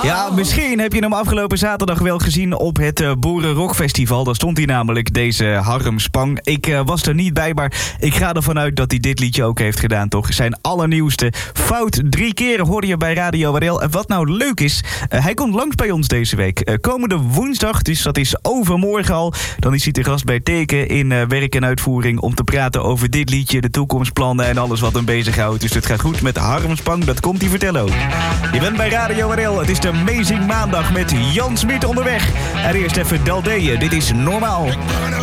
Ja, misschien heb je hem afgelopen zaterdag wel gezien op het Boerenrockfestival. Daar stond hij namelijk, deze Harm Spang. Ik was er niet bij, maar ik ga ervan uit dat hij dit liedje ook heeft gedaan, toch? Zijn allernieuwste Fout 3 keer hoorde je bij Radio Waddel. En wat nou leuk is, hij komt langs bij ons deze week. Komende woensdag, dus dat is overmorgen al. Dan is hij te gast bij Teken in werk en uitvoering om te praten over dit liedje, de toekomstplannen en alles wat hem bezighoudt. Dus het gaat goed met Harm Spang, dat komt hij vertellen ook. Je bent bij Radio Waddel. Het is de Amazing Maandag met Jan Smit onderweg. En eerst even Daldeeën. Dit is Normaal. Ik ben